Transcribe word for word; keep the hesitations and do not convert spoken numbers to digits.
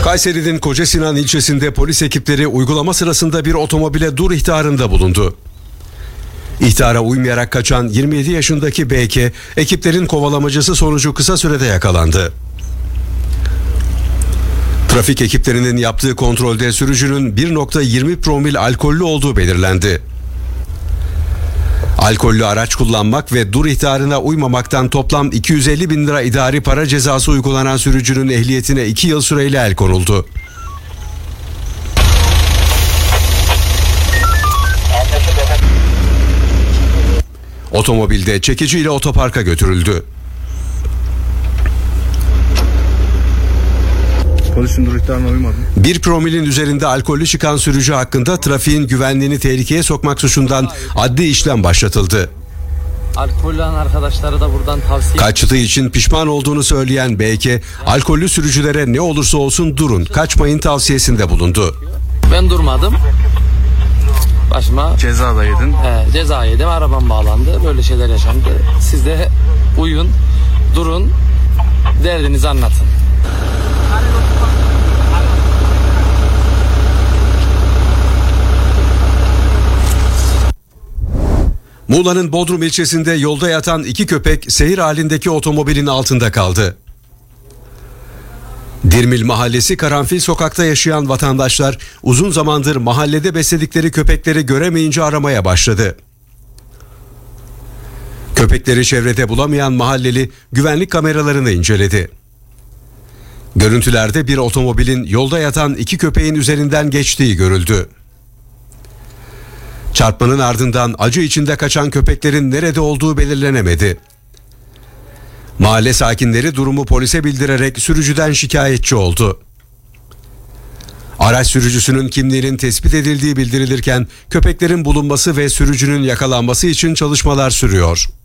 Kayseri'nin Kocasinan ilçesinde polis ekipleri uygulama sırasında bir otomobile dur ihtarında bulundu. İhtara uymayarak kaçan yirmi yedi yaşındaki B K, ekiplerin kovalamacası sonucu kısa sürede yakalandı. Trafik ekiplerinin yaptığı kontrolde sürücünün bir nokta yirmi promil alkollü olduğu belirlendi. Alkollü araç kullanmak ve dur ihtarına uymamaktan toplam iki yüz elli bin lira idari para cezası uygulanan sürücünün ehliyetine iki yıl süreyle el konuldu. Otomobilde çekiciyle otoparka götürüldü. Polisin dur ihtarına uymadı. Bir promilin üzerinde alkollü çıkan sürücü hakkında trafiğin güvenliğini tehlikeye sokmak suçundan adli işlem başlatıldı. Alkollü olan arkadaşlara da buradan tavsiye... Kaçtığı için pişman olduğunu söyleyen B K, alkollü sürücülere ne olursa olsun durun, kaçmayın tavsiyesinde bulundu. Ben durmadım. Başıma Ceza da yedin. He, ceza yedim, arabam bağlandı, böyle şeyler yaşandı. Siz de uyun, durun, derdinizi anlatın. Muğla'nın Bodrum ilçesinde yolda yatan iki köpek seyir halindeki otomobilin altında kaldı. Dirmil Mahallesi Karanfil Sokak'ta yaşayan vatandaşlar uzun zamandır mahallede besledikleri köpekleri göremeyince aramaya başladı. Köpekleri çevrede bulamayan mahalleli güvenlik kameralarını inceledi. Görüntülerde bir otomobilin yolda yatan iki köpeğin üzerinden geçtiği görüldü. Çarpmanın ardından acı içinde kaçan köpeklerin nerede olduğu belirlenemedi. Mahalle sakinleri durumu polise bildirerek sürücüden şikayetçi oldu. Araç sürücüsünün kimliğinin tespit edildiği bildirilirken köpeklerin bulunması ve sürücünün yakalanması için çalışmalar sürüyor.